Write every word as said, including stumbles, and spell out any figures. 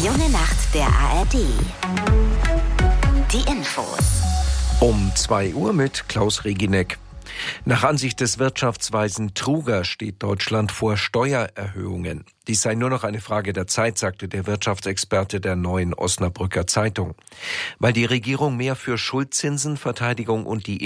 Junge Nacht der A R D. Die Infos. Um zwei Uhr mit Klaus Regineck. Nach Ansicht des Wirtschaftsweisen Truger steht Deutschland vor Steuererhöhungen. Dies sei nur noch eine Frage der Zeit, sagte der Wirtschaftsexperte der Neuen Osnabrücker Zeitung. Weil die Regierung mehr für Schuldzinsen, Verteidigung und die